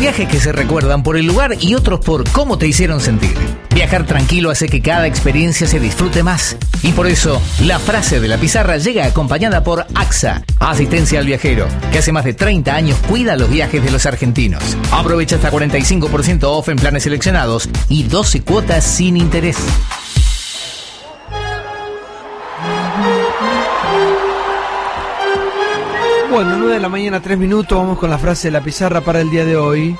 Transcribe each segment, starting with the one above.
viajes que se recuerdan por el lugar y otros por cómo te hicieron sentir. Viajar tranquilo hace que cada experiencia se disfrute más. Y por eso, la frase de la pizarra llega acompañada por AXA, Asistencia al Viajero, que hace más de 30 años cuida los viajes de los argentinos. Aprovecha hasta 45% off en planes seleccionados y 12 cuotas sin interés. Bueno, 9 de la mañana, 3 minutos, vamos con la frase de la pizarra para el día de hoy.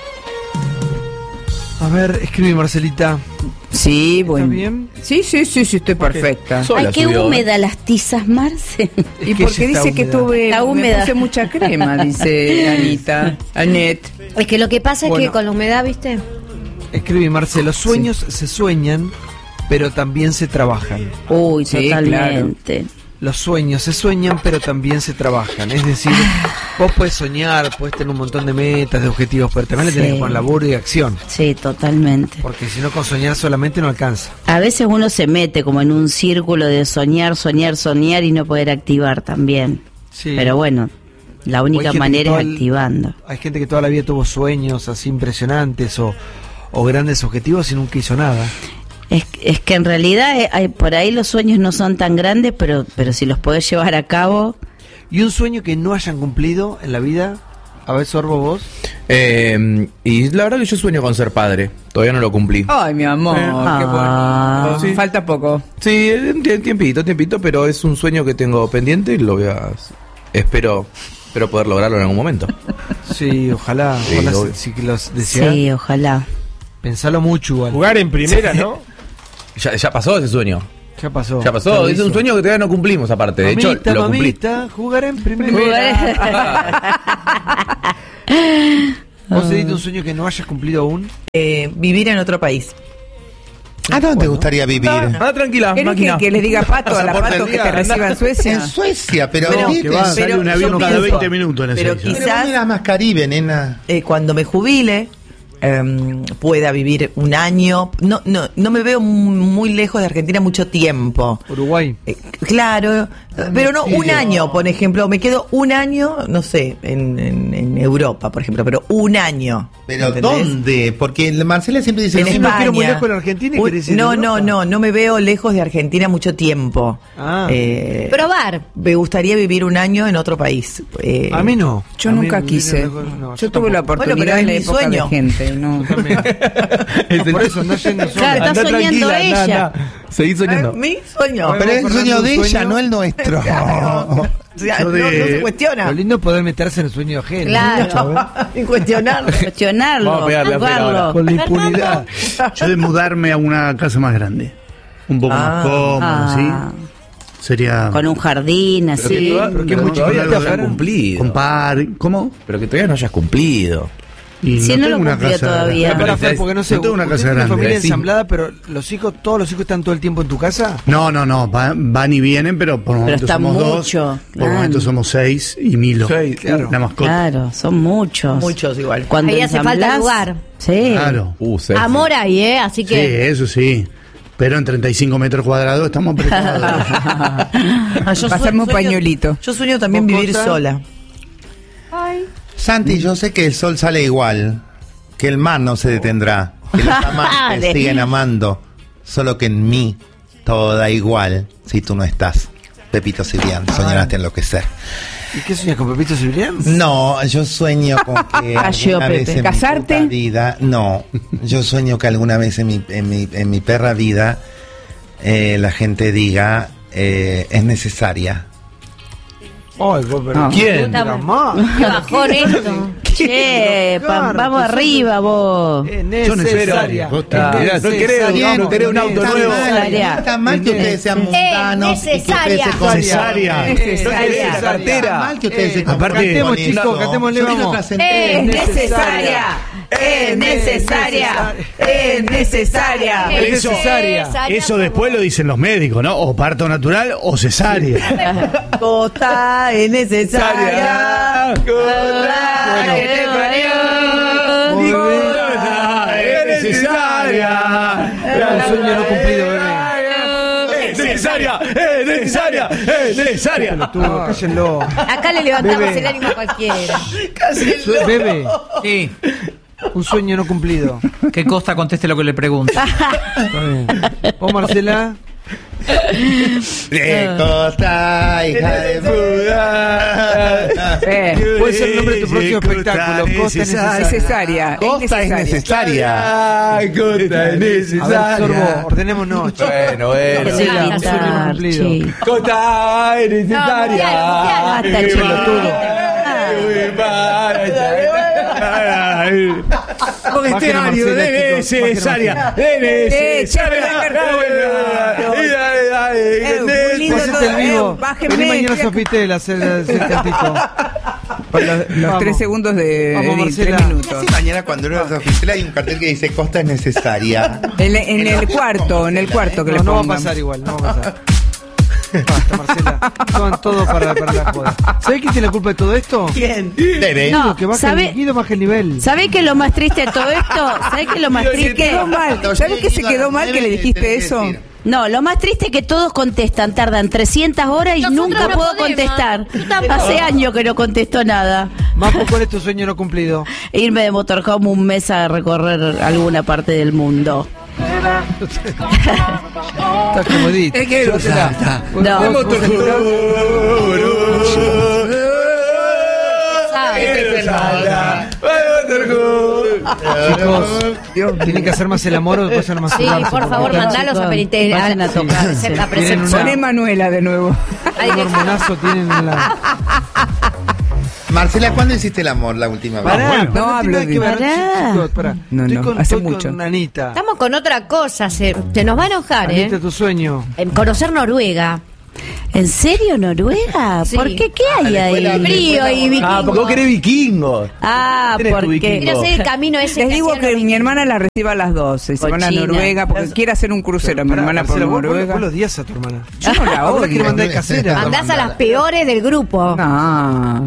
A ver, escribe Marcelita. Sí, bueno. ¿Está bien? Sí, estoy perfecta. Ay, qué húmeda las tizas, Marce. ¿Y por qué dice que tuve Está húmeda? Me puse mucha crema, dice Anita. Anet. Es que lo que pasa es Bueno. que con la humedad, ¿viste? Escribe Marce, los sueños se sueñan, pero también se trabajan. Uy, Sí, totalmente. Los sueños se sueñan, pero también se trabajan. Es decir, vos podés soñar, podés tener un montón de metas, de objetivos, pero también le tenés que poner laburo y acción. Sí, totalmente. Porque si no, con soñar solamente no alcanza. A veces uno se mete como en un círculo de soñar y no poder activar también. Sí. Pero bueno, la O hay única gente manera que es activando. Hay gente que toda la vida tuvo sueños así impresionantes o grandes objetivos y nunca hizo nada. Es que en realidad por ahí los sueños no son tan grandes, pero si los podés llevar a cabo. ¿Y un sueño que no hayan cumplido en la vida? A ver, Sorbo, vos. Y la verdad que yo sueño con ser padre. Todavía no lo cumplí. Ay, mi amor, qué bueno. Sí. Falta poco. Sí, tiempito, pero es un sueño que tengo pendiente y espero poder lograrlo en algún momento. Sí, ojalá. Sí, ojalá obvio. si los deseas. Sí, ojalá. Pensalo mucho igual. Jugar en primera, ¿no? Ya pasó ese sueño. Ya pasó. Ya pasó. Es un sueño que todavía no cumplimos, aparte. De hecho, lo cumplí. Jugar en primera. ¿Vos te diste un sueño que no hayas cumplido aún? Vivir en otro país. ¿A dónde te gustaría vivir? Tranquila, ¿Querés máquina. que le diga Pato a la Pasaporte Pato al que día, te reciba en Suecia? En Suecia, pero Que va a salir un avión cada 20 minutos en Pero ese. Pero vos quizás eras más Caribe, nena. cuando me jubile pueda vivir un año. No me veo muy lejos de Argentina mucho tiempo. Uruguay. Claro, pero no un año, por ejemplo. Me quedo un año, no sé, en Europa, por ejemplo, pero un año. ¿Pero ¿entendés? dónde? Porque Marcela siempre dice... En Si "No, no quiero muy España. lejos de Argentina, ¿querés ir a No, Europa? no me veo lejos de Argentina mucho tiempo. Ah. Probar. Me gustaría vivir un año en otro país. A mí no. Yo A mí nunca vivir quise. lejos, no, yo tuve la tampoco. oportunidad Bueno, pero en la es mi época sueño. de gente. No. No, por eso, no yendo solo. Claro, está soñando ella. Seguí soñando. Mi sueño. Bueno, Pero es el sueño Fernando, de un ella, sueño. no el nuestro. O sea, no se cuestiona. Lo lindo es poder meterse en el sueño ajeno. Claro. Sin cuestionarlo. Cuestionarlo, Vamos a pegarle a Fer ahora. jugarlo. Con la impunidad. Yo de mudarme a una casa más grande. Un poco más cómodo, ¿sí? Sería... Con un jardín, así. Pero que Pero mucho todavía con no la hayas Fer. cumplido. ¿Cómo? Pero que todavía no hayas cumplido. Y Si no lo tengo una cumplió casa todavía. grande. Para Fer, porque no sé, No tengo una usted casa tiene grande. familia Sí. ensamblada, pero todos los hijos están todo el tiempo en tu casa. No, van y vienen, pero por momentos está somos mucho, dos, por claro. momentos somos 6 y Milo, claro. la mascota. Claro, son muchos. Muchos igual. Cuando Ahí hace falta ensamblás, lugar. Sí. Claro, Sí. Amor ahí, así sí, que eso sí, pero en 35 metros cuadrados estamos apretados. Pasarme un pañuelito. Yo sueño también ¿Vos, vivir Costa? sola. Santi, yo sé que el sol sale igual, que el mar no se detendrá, que los amantes Dale. siguen amando, solo que en mí todo da igual si tú no estás. Pepito Cibrián, soñaste enloquecer. ¿Y qué sueñas con Pepito Cibrián? No, yo sueño con que Cayó, alguna vez Pepe. en ¿Casarte? mi puta vida, no, yo sueño que alguna vez en mi perra vida la gente diga es necesaria. Ay, vos, pero ¿Quién? Puta madre. qué bajón esto. Che, vamos arriba vos. Es Yo necesaria. necesaria. No querés un auto Está nuevo. mal, está mal que ustedes sean mundanos y que ustedes se Necesaria. Necesaria. La cartera. Está mal que ustedes se Aparte- comporten con Cantemos, chicos, eso. cantémosle, Yo vamos. quiero trascender. Es necesaria. Es necesaria. Es necesaria. Eso, eso después lo dicen los médicos, ¿no? O parto natural o cesárea. Costa es necesaria. Costa que te parió. Muy bien. Es necesaria. Un sueño no cumplido, bebé. Es necesaria. Es necesaria. Es necesaria. Pelotudo, cállenlo. Acá le levantamos Bebé. el ánimo a cualquiera. Bebé, Sí. Un sueño no cumplido. Que Costa conteste lo que le pregunta. Está bien. ¿Vos, Marcela? De Costa, hija de puta. Puede ser el nombre de tu próximo espectáculo. Costa es necesaria. Costa es necesaria. Costa es A ver, Sorbo, ordenémonos. Bueno, Marcela, un sueño no cumplido. Costa es necesaria. Basta, pelotudo. Con este año de necesaria. Hacete el vivo. Vení mañana a Sofitel a hacer el cantito. Los 3 segundos de Vamos, Edil, Marcela. 3 minutos. Mañana cuando uno se oficina hay un cartel que dice Costa es necesaria. En el cuarto que le No va a pongan. pasar igual, no va a pasar. Basta, Marcela. Toman todo para la joda. ¿Sabés quién tiene la culpa de todo esto? ¿Quién? Tere. No, Que baja ¿sabe? el líquido, baja el nivel. ¿Sabés qué es lo más triste de todo esto? ¿Sabés qué es lo más triste? Quedó mal. ¿Sabes que se quedó mal que le dijiste eso? No, lo más triste es que todos contestan, tardan 300 horas y Nosotros nunca no puedo podemos. contestar. Yo tampoco. Hace años que no contesto nada. Mapo, ¿cuál es tu sueño no cumplido? Irme de motorhome un mes a recorrer alguna parte del mundo. Estás comodito. Es que Llévatela. No. ¿Vos chicos, tienen que hacer más el amor o después van a Sí, masturbarse. por favor, mandalos a Chicos, vayan a tocarse. la Tienen presentación. una- Poné Manuela de nuevo. Un hormonazo tienen en la... Marcela, ¿cuándo hiciste el amor la última vez? Pará, No hablo de- Pará. No, hace estoy mucho. con Anita. Estamos con otra cosa, se nos va a enojar, Anita, tu sueño. Conocer Noruega. ¿En serio, Noruega? Sí. ¿Por qué? ¿Qué hay ahí? Frío y vikingo. Ah, porque vos querés vikingos. Ah, Tenés tu porque... vikingo. Quiero hacer el camino ese. Les digo hacían que los mi hermana la reciba a las 12. Se van a Cochina. Noruega porque quiere hacer un crucero. Mi Pará, hermana por Marcela, vos Noruega. los días a tu hermana. Yo no la Ahora quiere odio. mandar de casera. Andás a las peores del grupo. Ah.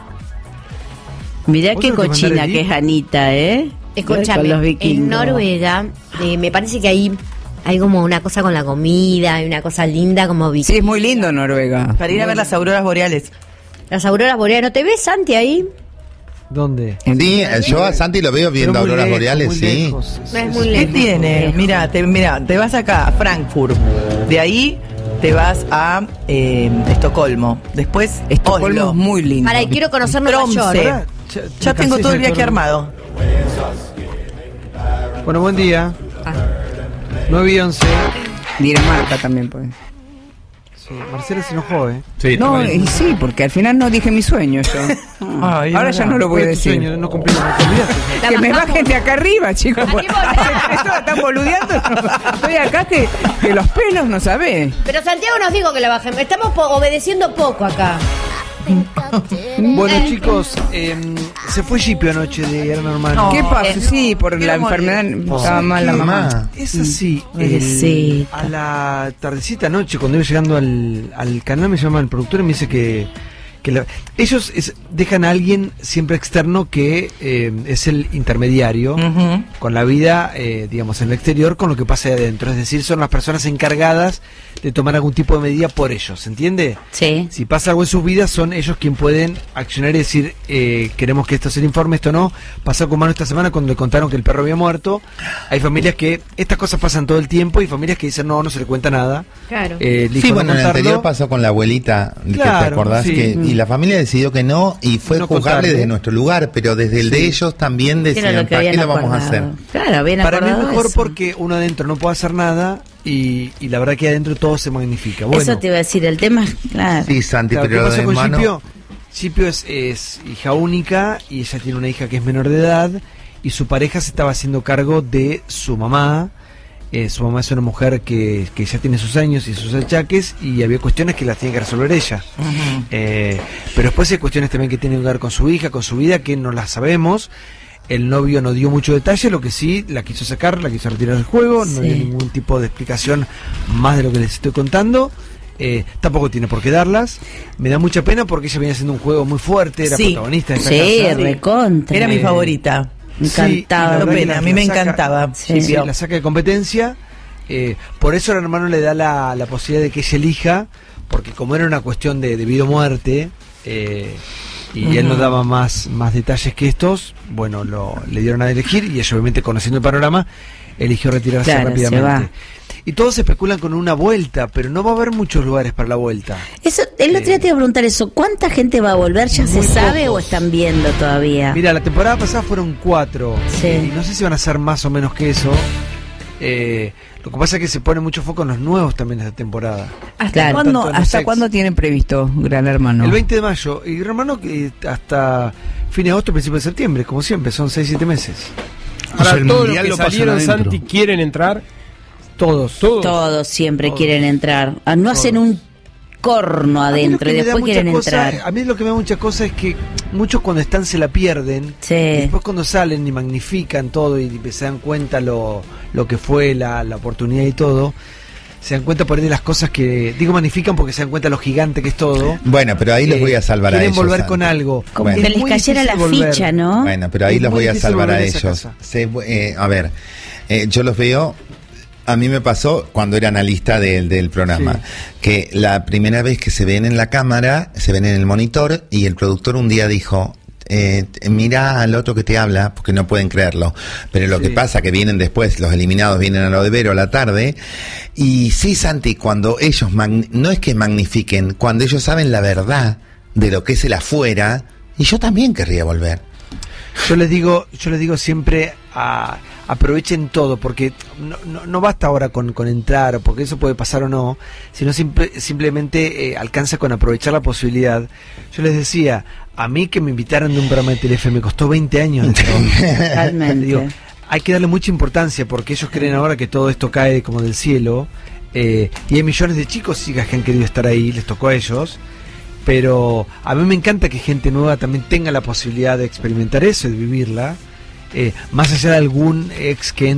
Mirá ¿Vos qué tenés que cochina mandar el que es Anita, ¿eh? Escúchame, Con los en vikingos. Noruega me parece que ahí hay como una cosa con la comida, hay una cosa linda como Sí, vikingo. es muy lindo Noruega. Para ir a ver las auroras boreales. Las auroras boreales. ¿No te ves, Santi, ahí? ¿Dónde? Sí, yo a Santi lo veo viendo Pero muy auroras lejos, boreales, muy sí. lejos. No es muy ¿Qué lejos. tiene? Mira, te vas acá a Frankfurt. De ahí te vas a Estocolmo. Después Estocolmo Oslo. es muy lindo. Para, y quiero conocer Nueva Tromsø. York. Pará, Ya tengo todo el viaje Torno. armado. Bueno, buen día. 9 y 11. Dinamarca también, pues. Sí, Marcela se enojó, ¿eh? Sí, No, también. y sí, porque al final no dije mi sueño yo. Ay, Ahora ya no lo voy a ¿Cuál es tu decir. sueño? No cumplí, no te olvidaste. Que me bajen de acá arriba, chicos. Aquí voy. Eso están boludeando. Estoy acá que los pelos no sabés. Pero Santiago nos dijo que la bajemos. Estamos obedeciendo poco acá. Bueno, chicos, se fue Gipio anoche de Gran Hermano. ¿Qué pasó? Sí, por quiero la morir. enfermedad estaba mal la mamá. Es así. Pobrecita. A la tardecita noche, cuando iba llegando al canal, me llama el productor y me dice que ellos dejan a alguien siempre externo que es el intermediario Ujú. con la vida, digamos, en el exterior, con lo que pasa ahí adentro. Es decir, son las personas encargadas de tomar algún tipo de medida por ellos, ¿se entiende? Sí. Si pasa algo en sus vidas, son ellos quien pueden accionar y decir, queremos que esto sea el informe, esto no. Pasó con Manu esta semana cuando le contaron que el perro había muerto. Hay familias que, estas cosas pasan todo el tiempo, y familias que dicen, no se le cuenta nada. Claro. Sí, bueno, en el anterior pasó con la abuelita, que Claro, te acordás, sí. y la familia decidió que no, y fue No juzgarle contarle. desde nuestro lugar, pero desde el de ellos también Era decían, lo que ¿para qué habían lo vamos a hacer? acordado. Claro, habían Para mí es acordado mejor eso. porque uno adentro no puede hacer nada, y la verdad que adentro todo se magnifica. Bueno, Eso te iba a decir, el tema es, claro. Sí, Santi, claro, ¿qué pero pasó de con mano... Gipio? Gipio es hija única, y ella tiene una hija que es menor de edad, y su pareja se estaba haciendo cargo de su mamá. Su mamá es una mujer que ya tiene sus años y sus achaques, y había cuestiones que las tiene que resolver ella. Pero después hay cuestiones también que tienen que ver con su hija, con su vida, que no las sabemos. El novio no dio mucho detalle, lo que sí la quiso sacar, la quiso retirar del juego, no Sí. dio ningún tipo de explicación más de lo que les estoy contando. Tampoco tiene por qué darlas. Me da mucha pena porque ella venía haciendo un juego muy fuerte, era Sí. protagonista de esta Sí, casa. recontra. Era mi favorita. Me Sí, y la encantaba. verdad Qué que pena, a mí me saca- encantaba. Sí, Gipio. la saca de competencia. Por eso el hermano le da la posibilidad de que ella elija, porque como era una cuestión de vida o muerte, Y él no daba más detalles que estos. Bueno, le dieron a elegir y ella, obviamente, conociendo el panorama, eligió retirarse rápidamente. Y todos especulan con una vuelta, pero no va a haber muchos lugares para la vuelta. Eso, el otro día te iba a preguntar eso. ¿Cuánta gente va a volver? ¿Ya se sabe o están viendo todavía? Mira, la temporada pasada fueron 4. Sí. Y no sé si van a ser más o menos que eso. Lo que pasa es que se pone mucho foco en los nuevos también esta temporada. ¿Hasta cuándo tienen previsto Gran Hermano? El 20 de mayo. Y Gran Hermano hasta fin de agosto, principio de septiembre, como siempre. Son 6-7 meses. Ahora, todos los que salieron, Santi, quieren entrar. Todos siempre quieren entrar. No hacen un corno adentro y después quieren entrar. A mí lo que me da mucha cosa es que muchos cuando están se la pierden. Sí. Y después cuando salen y magnifican todo y se dan cuenta lo que fue la oportunidad y todo, se dan cuenta por ahí de las cosas que... Digo magnifican porque se dan cuenta lo gigante que es todo. Bueno, pero ahí los voy a salvar a ellos. Quieren volver con algo. Como que les cayera la ficha, ¿no? Bueno, pero ahí los voy a salvar a ellos. A ver, yo los veo... A mí me pasó cuando era analista del programa, que la primera vez que se ven en la cámara, se ven en el monitor, y el productor un día dijo, mira al otro que te habla, porque no pueden creerlo. Pero lo que pasa que vienen después, los eliminados vienen a lo de Vero a la tarde, y sí, Santi, cuando ellos, no es que magnifiquen, cuando ellos saben la verdad de lo que es el afuera, y yo también querría volver. Yo les digo siempre aprovechen todo, porque no basta ahora con entrar, porque eso puede pasar o no, sino simplemente alcanza con aprovechar la posibilidad. Yo les decía, a mí que me invitaran de un programa de Telefe me costó 20 años. Digo, hay que darle mucha importancia, porque ellos creen ahora que todo esto cae como del cielo, y hay millones de chicos y chicas que han querido estar ahí, les tocó a ellos. Pero a mí me encanta que gente nueva también tenga la posibilidad de experimentar eso, de vivirla, más allá de algún ex que